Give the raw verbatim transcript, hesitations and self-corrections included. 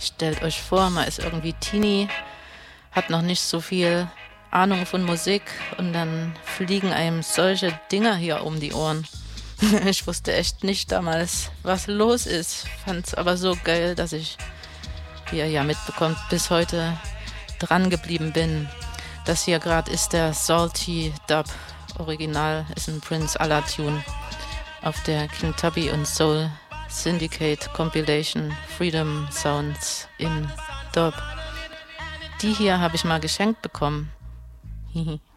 Stellt euch vor, man ist irgendwie Teenie, hat noch nicht so viel Ahnung von Musik und dann fliegen einem solche Dinger hier um die Ohren. Ich wusste echt nicht damals, was los ist, fand's aber so geil, dass ich, wie ihr ja mitbekommt, bis heute dran geblieben bin. Das hier gerade ist der Salty Dub. Original ist ein Prince Allah Tune auf der King Tubby und Soul Syndicate Compilation Freedom Sounds in Dub. Die hier habe ich mal geschenkt bekommen. Hihi.